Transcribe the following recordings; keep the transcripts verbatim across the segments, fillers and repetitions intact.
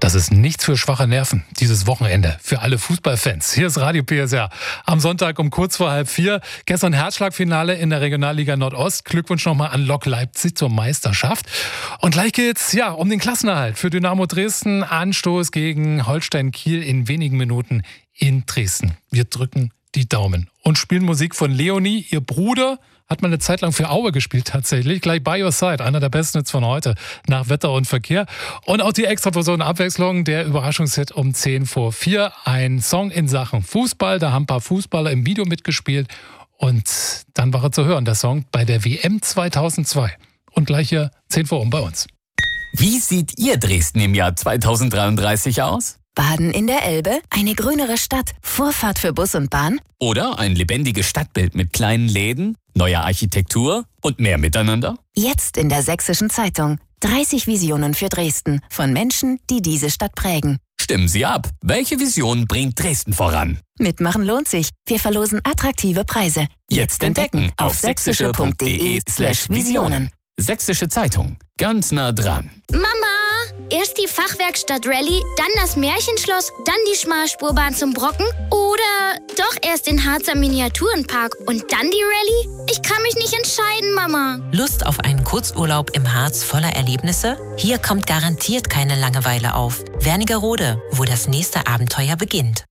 Das ist nichts für schwache Nerven, dieses Wochenende für alle Fußballfans. Hier ist Radio P S R am Sonntag um kurz vor halb vier. Gestern Herzschlagfinale in der Regionalliga Nordost. Glückwunsch nochmal an Lok Leipzig zur Meisterschaft. Und gleich geht's ja um den Klassenerhalt für Dynamo Dresden. Anstoß gegen Holstein Kiel in wenigen Minuten in Dresden. Wir drücken die Daumen und spielen Musik von Leonie. Ihr Bruder hat mal eine Zeit lang für Aue gespielt tatsächlich. Gleich By Your Side, einer der besten Hits von heute nach Wetter und Verkehr. Und auch die Extraportion Abwechslung, der Überraschungshit um zehn vor vier. Ein Song in Sachen Fußball, da haben ein paar Fußballer im Video mitgespielt. Und dann war er zu hören, der Song bei der W M zweitausendzwei. Und gleich hier zehn vor um bei uns. Wie sieht Ihr Dresden im Jahr zweitausenddreiunddreißig aus? Baden in der Elbe, eine grünere Stadt, Vorfahrt für Bus und Bahn? Oder ein lebendiges Stadtbild mit kleinen Läden, neuer Architektur und mehr Miteinander? Jetzt in der Sächsischen Zeitung. dreißig Visionen für Dresden von Menschen, die diese Stadt prägen. Stimmen Sie ab. Welche Vision bringt Dresden voran? Mitmachen lohnt sich. Wir verlosen attraktive Preise. Jetzt entdecken auf sächsische.de slash Visionen. Sächsische Zeitung. Ganz nah dran. Mama! Erst die Fachwerkstatt Rallye, dann das Märchenschloss, dann die Schmalspurbahn zum Brocken oder doch erst den Harzer Miniaturenpark und dann die Rallye? Ich kann mich nicht entscheiden, Mama. Lust auf einen Kurzurlaub im Harz voller Erlebnisse? Hier kommt garantiert keine Langeweile auf. Wernigerode, wo das nächste Abenteuer beginnt.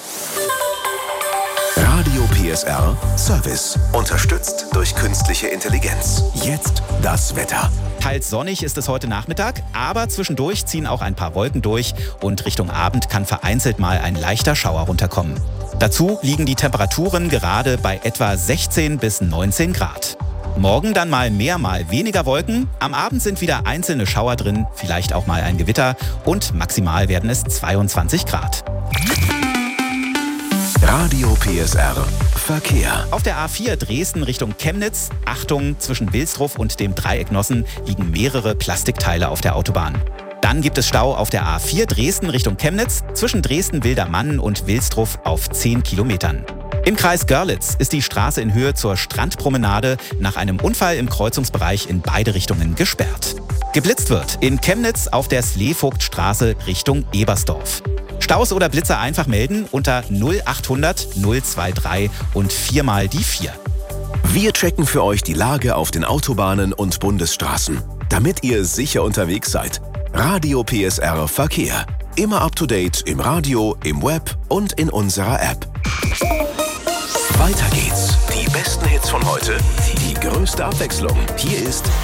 Radio P S R Service. Unterstützt durch künstliche Intelligenz. Jetzt das Wetter. Teils sonnig ist es heute Nachmittag, aber zwischendurch ziehen auch ein paar Wolken durch und Richtung Abend kann vereinzelt mal ein leichter Schauer runterkommen. Dazu liegen die Temperaturen gerade bei etwa sechzehn bis neunzehn Grad. Morgen dann mal mehr, mal weniger Wolken. Am Abend sind wieder einzelne Schauer drin, vielleicht auch mal ein Gewitter und maximal werden es zweiundzwanzig Grad. Radio P S R Verkehr. Auf der A vier Dresden Richtung Chemnitz, Achtung, zwischen Wilsdruff und dem Dreieck Nossen liegen mehrere Plastikteile auf der Autobahn. Dann gibt es Stau auf der A vier Dresden Richtung Chemnitz, zwischen Dresden-Wildermann und Wilsdruff auf zehn Kilometern. Im Kreis Görlitz ist die Straße in Höhe zur Strandpromenade nach einem Unfall im Kreuzungsbereich in beide Richtungen gesperrt. Geblitzt wird in Chemnitz auf der Sleevogtstraße Richtung Ebersdorf. Staus oder Blitzer einfach melden unter null achthundert null dreiundzwanzig und viermal die vier. Wir checken für euch die Lage auf den Autobahnen und Bundesstraßen, damit ihr sicher unterwegs seid. Radio P S R Verkehr. Immer up to date im Radio, im Web und in unserer App. Weiter geht's. Die besten Hits von heute, die größte Abwechslung. Hier ist